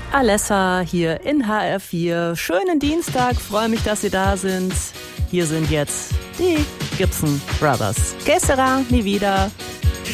Alessa hier in HR4. Schönen Dienstag, freue mich, dass Sie da sind. Hier sind jetzt die Gibson Brothers. Que sera, nie wieder.